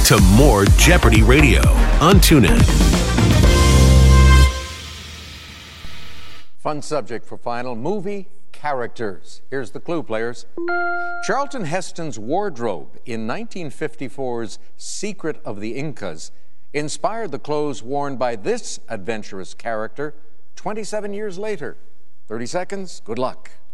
to more Jeopardy Radio on TuneIn. Fun subject for final: movie characters. Here's the clue, players. Charlton Heston's wardrobe in 1954's Secret of the Incas inspired the clothes worn by this adventurous character 27 years later. 30 seconds. Good luck.